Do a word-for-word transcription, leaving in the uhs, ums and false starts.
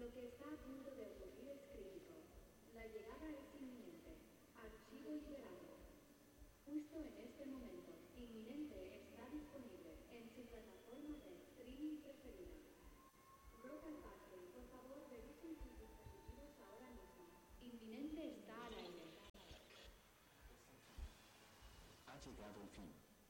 Lo que está a punto de ocurrir es crítico. La llegada es inminente. Archivo liberado. Justo en este momento, Inminente está disponible en su plataforma de streaming preferida. Broadcasting, por favor, revisen sus dispositivos ahora mismo. Inminente está al aire. Ha llegado el fin.